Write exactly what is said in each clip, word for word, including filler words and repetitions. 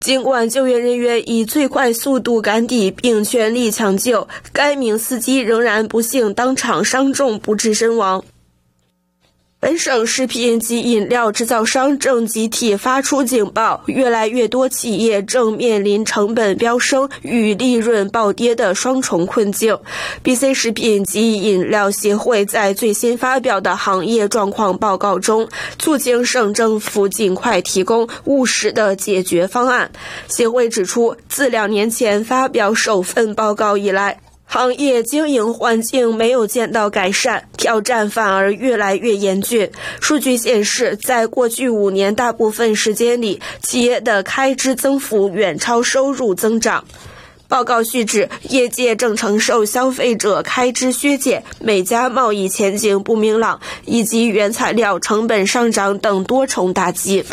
尽管救援人员以最快速度赶抵并全力抢救，该名司机仍然不幸当场伤重不治身亡。本省食品及饮料制造商正集体发出警报，越来越多企业正面临成本飙升与利润暴跌的双重困境。B C 食品及饮料协会在最新发表的行业状况报告中，促请省政府尽快提供务实的解决方案。协会指出，自两年前发表首份报告以来，行业经营环境没有见到改善，挑战反而越来越严峻。数据显示，在过去五年大部分时间里，企业的开支增幅远超收入增长。报告续指，业界正承受消费者开支削减、美加贸易前景不明朗以及原材料成本上涨等多重打击。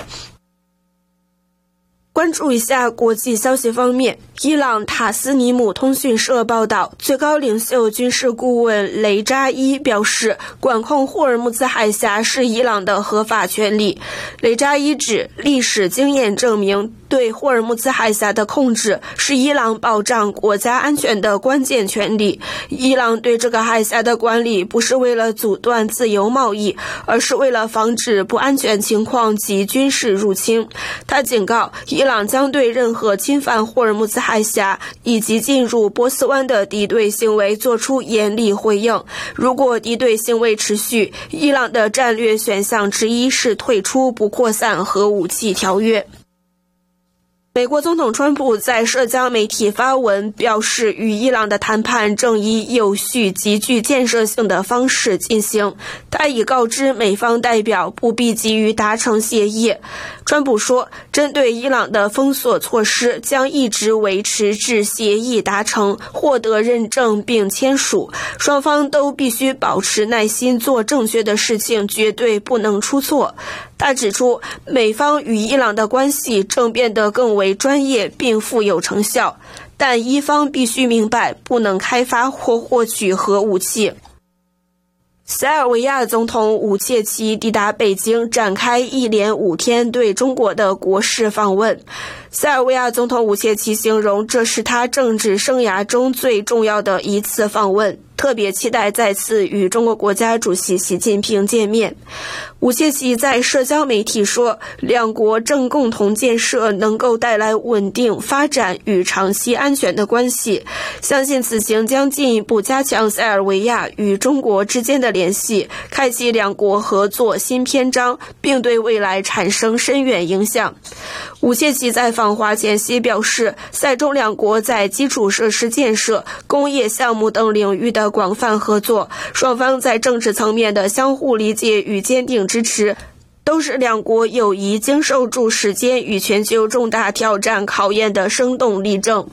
关注一下国际消息方面，伊朗塔斯尼姆通讯社报道，最高领袖军事顾问雷扎伊表示，管控霍尔木兹海峡是伊朗的合法权利。雷扎伊指，历史经验证明，对霍尔木兹海峡的控制是伊朗保障国家安全的关键权利。伊朗对这个海峡的管理不是为了阻断自由贸易，而是为了防止不安全情况及军事入侵。他警告，伊朗将对任何侵犯霍尔木兹海峡以及进入波斯湾的敌对行为做出严厉回应。如果敌对行为持续，伊朗的战略选项之一是退出不扩散核武器条约。美国总统川普在社交媒体发文表示，与伊朗的谈判正以有序、极具建设性的方式进行。他已告知美方代表不必急于达成协议。川普说，针对伊朗的封锁措施将一直维持至协议达成、获得认证并签署。双方都必须保持耐心，做正确的事情，绝对不能出错。他指出，美方与伊朗的关系正变得更为专业并富有成效，但伊方必须明白，不能开发或获取核武器。塞尔维亚总统武切奇抵达北京，展开一连五天对中国的国事访问。塞尔维亚总统武切奇形容这是他政治生涯中最重要的一次访问，特别期待再次与中国国家主席习近平见面。武切奇在社交媒体说，两国正共同建设能够带来稳定、发展与长期安全的关系，相信此行将进一步加强塞尔维亚与中国之间的联系，开启两国合作新篇章，并对未来产生深远影响。武切奇在访华前夕表示，塞中两国在基础设施建设、工业项目等领域的广泛合作，双方在政治层面的相互理解与坚定支持，都是两国友谊经受住时间与全球重大挑战考验的生动例证。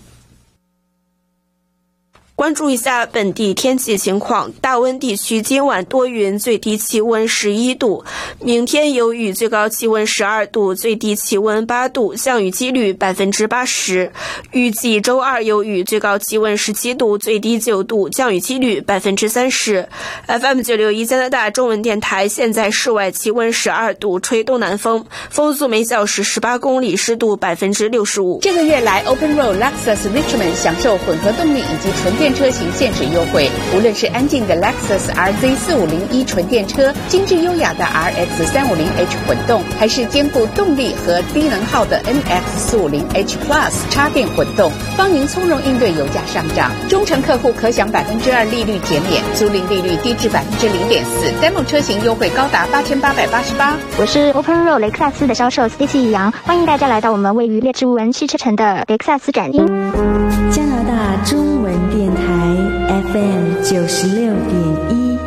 关注一下本地天气情况，大温地区今晚多云，最低气温十一度，明天有雨，最高气温十二度，最低气温八度，降雨几率百分之八十。预计周二有雨，最高气温十七度，最低九度，降雨几率百分之三十。F M 九六一加拿大中文电台，现在室外气温十二度，吹东南风，风速每小时十八公里，湿度百分之六十五。 这个月来 Open Road Lexus Richmond 享受混合动力以及纯电车型限制优惠，无论是安静的 Lexus R Z 四五零一纯电车，精致优雅的 R X 三五零 H 混动，还是兼顾动力和低能耗的 N X 四五零 H Plus 插电混动，帮您从容应对油价上涨。忠诚客户可享百分之二利率减免，租赁利率低至百分之零点四 ，Demo 车型优惠高达八千八百八十八。 我是 Open Road 雷克萨斯的销售 Stacy 易阳，欢迎大家来到我们位于列治文汽车城的雷克萨斯展厅。 加拿大中文电台 F M 九十六点一。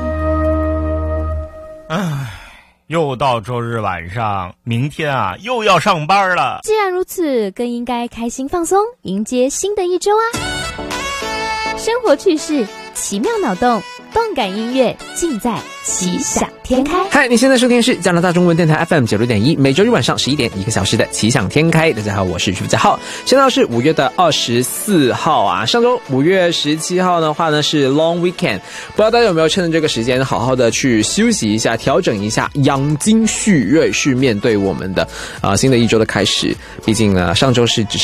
唉，又到周日晚上，明天啊又要上班了。 既然如此，更应该开心放松，迎接新的一周啊！生活趣事、奇妙脑洞、动感音乐，尽在奇想天开。 嗨，你现在收听是加拿大中文电台 F M 九六点一，每周日晚上十一点一个小时的奇想天开。大家好，我是徐福家浩。现在是五月的二十四号啊，上周五月十七号的话呢是 Long Weekend， 不知道大家有没有趁着这个时间好好的去休息一下，调整一下，养精蓄锐，去面对我们的啊、呃、新的一周的开始。毕竟呢，上周是只